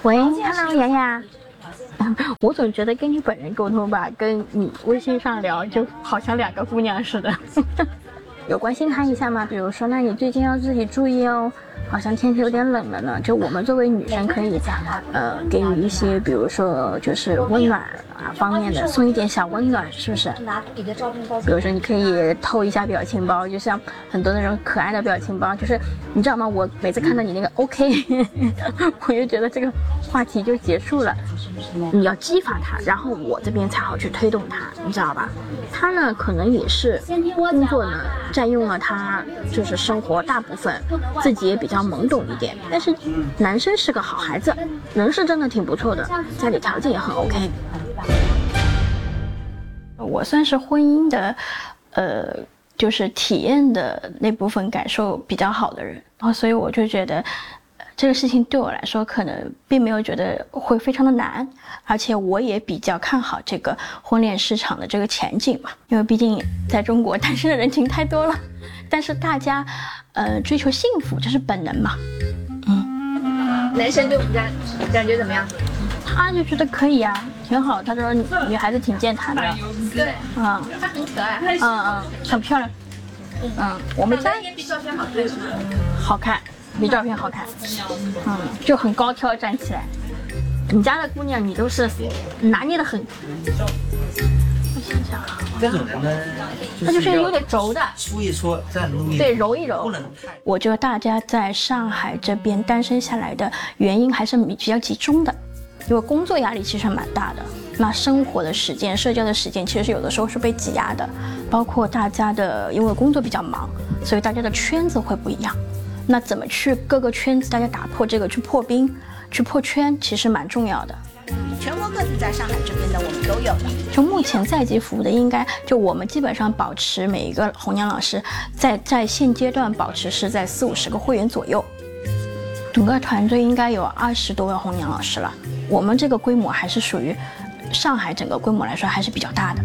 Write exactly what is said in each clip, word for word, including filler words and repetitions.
喂 ，Hello， 雅雅。我总觉得跟你本人沟通吧，跟你微信上聊就好像两个姑娘似的。有关心她一下吗？比如说，那你最近要自己注意哦，好像天气有点冷了呢。就我们作为女生可以，呃，给予一些，比如说就是温暖啊方面的，送一点小温暖，是不是？比如说你可以偷一下表情包，就像很多那种可爱的表情包，就是你知道吗？我每次看到你那个 OK， 我就觉得这个话题就结束了。你要激发他，然后我这边才好去推动他，你知道吧？他呢，可能也是工作呢占用了他就是生活大部分，自己也比较懵懂一点。但是男生是个好孩子，人是真的挺不错的，家里条件也很 OK。我算是婚姻的，呃，就是体验的那部分感受比较好的人，然后所以我就觉得。这个事情对我来说可能并没有觉得会非常的难，而且我也比较看好这个婚恋市场的这个前景嘛，因为毕竟在中国单身的人群太多了，但是大家呃追求幸福这是本能嘛。 嗯，男生对我们家感觉怎么样？ 他就觉得可以啊，挺好。他说女孩子挺健谈的， 对， 嗯， 她很可爱， 嗯嗯，很漂亮，嗯，我们家也比照片好看是吗？ 好看。比照片好看，嗯，就很高挑站起来。你家的姑娘，你都是拿捏的很。我想想啊， 这种人呢， 它就是有点轴的， 搓一搓，再揉一对，揉一揉。 不能太。 我觉得大家在上海这边单身下来的原因还是比较集中的，因为工作压力其实蛮大的，那生活的时间、社交的时间其实有的时候是被挤压的，包括大家的因为工作比较忙，所以大家的圈子会不一样。那怎么去各个圈子，大家打破这个，去破冰，去破圈，其实蛮重要的。 全国各地在上海这边的我们都有的。 就目前在籍服务的，应该就我们基本上保持每一个红娘老师在在现阶段保持是在四五十个会员左右，整个团队应该有二十多位红娘老师了。我们这个规模还是属于上海整个规模来说还是比较大的。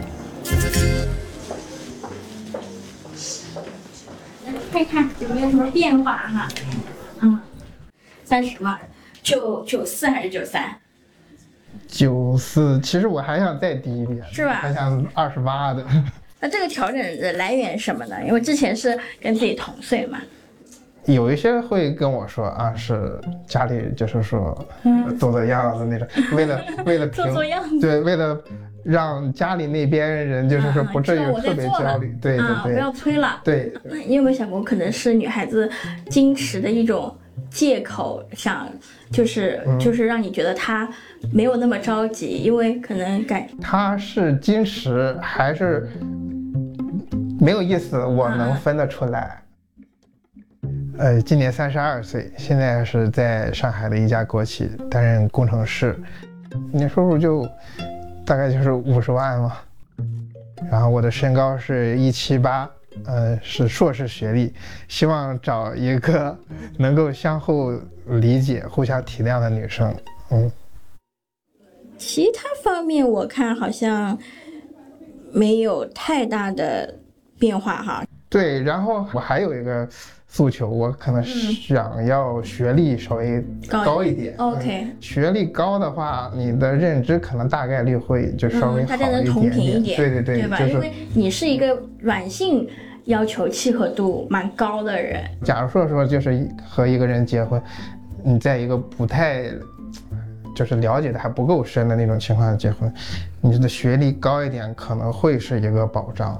看看有没有什么变化哈？嗯，三十万，九九四还是九三？ 九四，其实我还想再低一点， 是吧？ 还想二十八的。 那这个调整的来源是什么呢？因为之前是跟自己同岁嘛。 有一些会跟我说啊，是家里就是说做做样子那种，嗯、为了为了做做样子， 对，为了让家里那边人就是说不至于特别焦虑，啊、对对对， 不要催了。 对， 你有没有想过，可能是女孩子矜持的一种借口，想就是、嗯、就是让你觉得她没有那么着急，因为可能感她是矜持还是没有意思，我能分得出来。呃，今年三十二岁，现在是在上海的一家国企担任工程师，年收入就大概就是五十万嘛。然后我的身高是一七八，呃，是硕士学历，希望找一个能够相互理解、互相体谅的女生。嗯， 其他方面我看好像没有太大的变化哈。 对，然后我还有一个诉求，我可能想要学历稍微高一点。 嗯、OK，、 嗯、学历高的话，你的认知可能大概率会就稍微好一点点。嗯、大家能同频一点， 对对对， 对吧？ 就是、 因为你是一个软性要求契合度蛮高的人。 假如说说就是和一个人结婚，你在一个不太就是了解的还不够深的那种情况下结婚，你的学历高一点可能会是一个保障。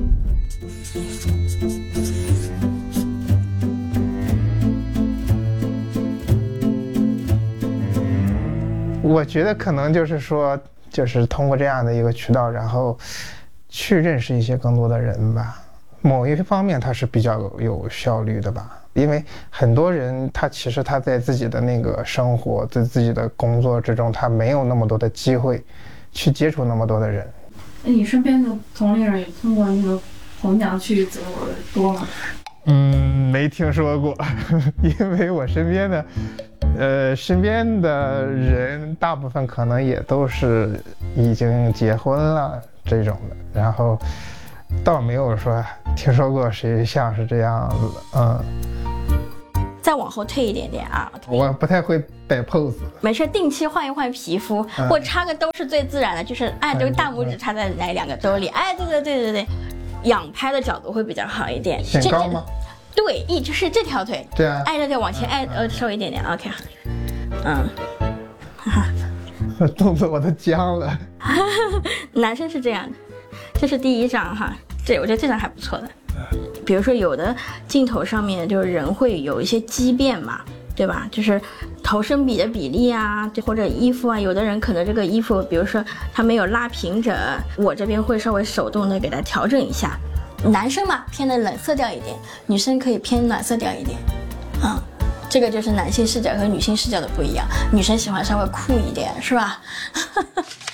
我觉得可能就是说，就是通过这样的一个渠道，然后去认识一些更多的人吧。某一方面，它是比较有效率的吧，因为很多人他其实他在自己的那个生活，在自己的工作之中，他没有那么多的机会去接触那么多的人。 那你身边的同龄人也通过那个红娘去择偶的多吗？ 嗯，没听说过，因为我身边的。呃，身边的人大部分可能也都是已经结婚了这种的，然后倒没有说听说过谁像是这样子。嗯， 再往后退一点点啊。 我不太会摆 pose。 没事，定期换一换皮肤， 嗯、 或插个兜是最自然的，就是哎，这个大拇指插在那两个兜里，哎，对对对对对，仰拍的角度会比较好一点。 显高吗？ 对，一就是这条腿， 对啊， 挨着点往前挨，呃，收一点点 ，OK， 嗯，哈哈，动作我都僵了。 男生是这样，这是第一张哈，这我觉得这张还不错的。比如说有的镜头上面就是人会有一些畸变嘛，对吧？就是头身比的比例啊，或者衣服啊，有的人可能这个衣服，比如说他没有拉平整，我这边会稍微手动的给它调整一下。男生嘛偏的冷色调一点，女生可以偏暖色调一点，嗯，这个就是男性视角和女性视角的不一样，女生喜欢稍微酷一点，是吧？